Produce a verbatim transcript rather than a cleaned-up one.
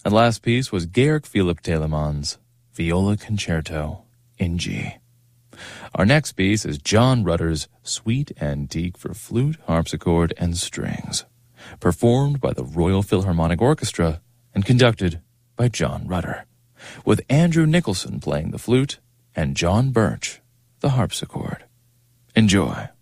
And last piece was Georg Philipp Telemann's Viola Concerto in G. Our next piece is John Rutter's Suite Antique for flute, harpsichord, and strings, performed by the Royal Philharmonic Orchestra and conducted by John Rutter, with Andrew Nicholson playing the flute and John Birch the harpsichord. Enjoy.